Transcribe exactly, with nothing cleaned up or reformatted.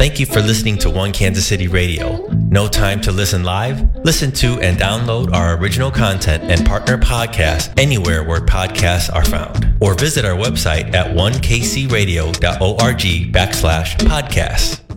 Thank you for listening to One Kansas City Radio. No time to listen live? Listen to and download our original content and partner podcasts anywhere where podcasts are found. Or visit our website at one k c radio dot org backslash podcasts.